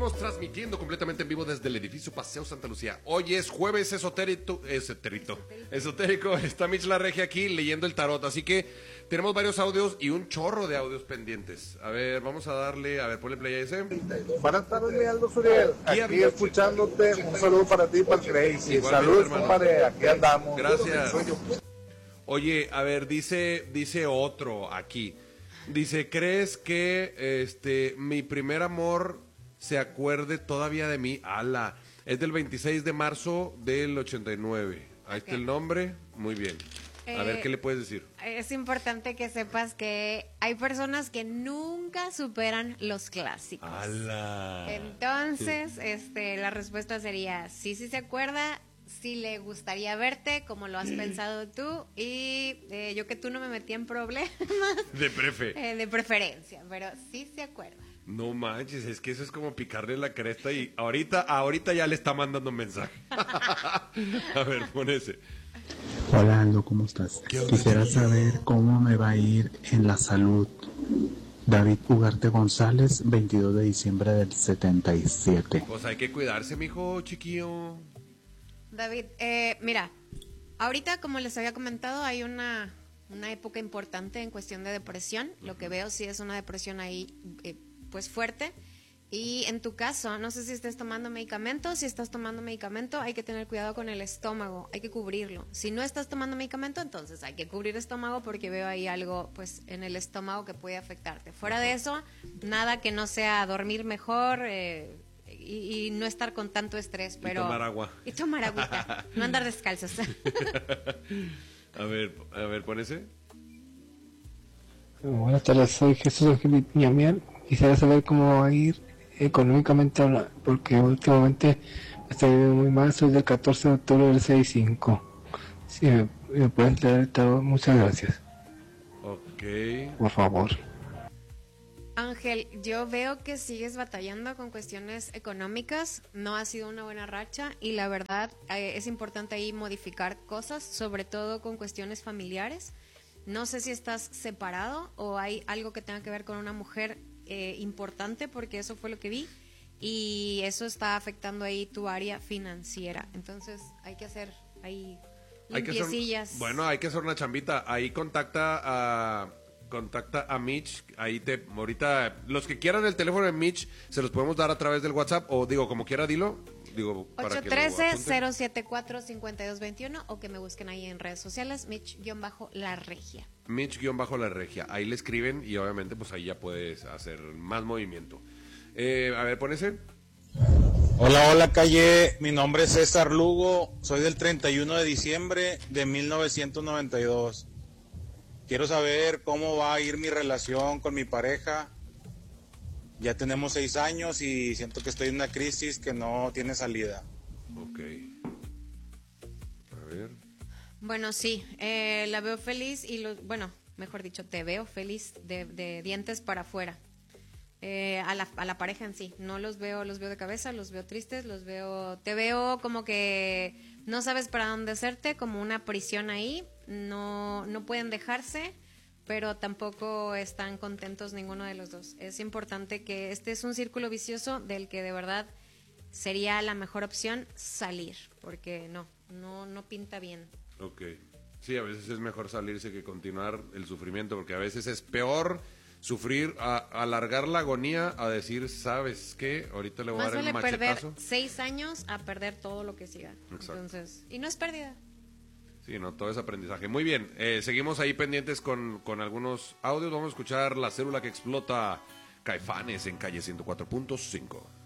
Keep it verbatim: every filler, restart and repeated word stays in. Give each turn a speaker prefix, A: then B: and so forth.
A: seguimos transmitiendo completamente en vivo desde el edificio Paseo Santa Lucía. Hoy es jueves esotérico, esotérico, esotérico. Está Mitch La Regia aquí leyendo el tarot, así que tenemos varios audios y un chorro de audios pendientes. A ver, vamos a darle, a ver, ponle play a ese.
B: Buenas tardes, mi Aldo Suriel. Aquí, aquí escuchándote, un saludo para ti y para el Crazy. Saludos, compadre, aquí andamos.
A: Gracias. Oye, a ver, dice, dice otro aquí. Dice, ¿crees que este mi primer amor se acuerde todavía de mí? Ala, es del veintiséis de marzo del ochenta y nueve. Ahí okay. Está el nombre, muy bien. A eh, ver, ¿qué le puedes decir?
C: Es importante que sepas que hay personas que nunca superan los clásicos.
A: ¡Hala!
C: Entonces, sí. este, la respuesta sería, sí, sí se acuerda, sí le gustaría verte, como lo has pensado tú, y eh, yo que tú no me metí en problemas.
A: De prefe.
C: Eh, de preferencia, pero sí se acuerda.
A: No manches, es que eso es como picarle la cresta y ahorita, ahorita ya le está mandando un mensaje. A ver, pon ese.
D: Hola Aldo, ¿cómo estás? Quisiera saber cómo me va a ir en la salud. David Ugarte González, veintidós de diciembre del setenta y siete.
A: Pues hay que cuidarse, mijo chiquillo.
C: David, eh, mira, ahorita como les había comentado hay una, una época importante en cuestión de depresión. Lo que veo sí es una depresión ahí eh, pues fuerte. Y en tu caso, no sé si estés tomando medicamento, si estás tomando medicamento, hay que tener cuidado con el estómago, hay que cubrirlo. Si no estás tomando medicamento, entonces hay que cubrir el estómago porque veo ahí algo pues en el estómago que puede afectarte. Fuera de eso, nada que no sea dormir mejor eh, y, y no estar con tanto estrés. Pero,
A: y tomar agua.
C: Y tomar agüita, no andar descalzos.
A: A ver, a ver, pon ese.
E: Buenas tardes, soy Jesús Ángel Miamián. Quisiera saber cómo va a ir económicamente hablando, porque últimamente me está yendo muy mal. Soy del catorce de octubre del sesenta y cinco. Si me, me puedes leer el tarot, muchas gracias.
A: Ok.
E: Por favor.
C: Ángel, yo veo que sigues batallando con cuestiones económicas, no ha sido una buena racha y la verdad eh, es importante ahí modificar cosas, sobre todo con cuestiones familiares. No sé si estás separado o hay algo que tenga que ver con una mujer eh, importante, porque eso fue lo que vi y eso está afectando ahí tu área financiera. Entonces hay que hacer ahí limpiecillas.
A: Hacer, bueno, hay que hacer una chambita. Ahí contacta a contacta a Mitch. Ahí te ahorita los que quieran el teléfono de Mitch se los podemos dar a través del WhatsApp o digo como quiera dilo. Digo,
C: ocho uno tres, cero siete cuatro, cinco dos dos uno o que me busquen ahí en redes sociales, Mitch-La Regia.
A: Mitch-La Regia. Ahí le escriben y obviamente pues ahí ya puedes hacer más movimiento. Eh, a ver, ponese.
F: Hola, hola calle, mi nombre es César Lugo, soy del treinta y uno de diciembre de mil novecientos noventa y dos. Quiero saber cómo va a ir mi relación con mi pareja. Ya tenemos seis años y siento que estoy en una crisis que no tiene salida.
A: Ok. A ver.
C: Bueno, sí, eh, la veo feliz y, lo, bueno, mejor dicho, te veo feliz de, de dientes para afuera. Eh, a, la, a la pareja en sí, no los veo, los veo de cabeza, los veo tristes, los veo, te veo como que no sabes para dónde hacerte, como una prisión ahí, no, no pueden dejarse. Pero tampoco están contentos ninguno de los dos. Es importante que este es un círculo vicioso del que de verdad sería la mejor opción salir, porque no, no, no pinta bien.
A: Ok. Sí, a veces es mejor salirse que continuar el sufrimiento, porque a veces es peor sufrir, a, alargar la agonía, a decir, ¿sabes qué? Ahorita le voy
C: Más
A: a dar el
C: vale
A: machetazo.
C: perder seis años a perder todo lo que siga. Exacto. Entonces, y no es pérdida.
A: Sí, no, todo es aprendizaje. Muy bien, eh, seguimos ahí pendientes con, con algunos audios. Vamos a escuchar La Célula que Explota, Caifanes en Calle ciento cuatro punto cinco.